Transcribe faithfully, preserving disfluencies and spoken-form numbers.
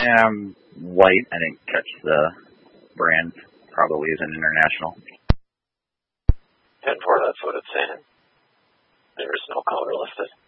Um, white. I didn't catch the brand. Probably is an international. ten four, that's what it's saying. There is no color listed.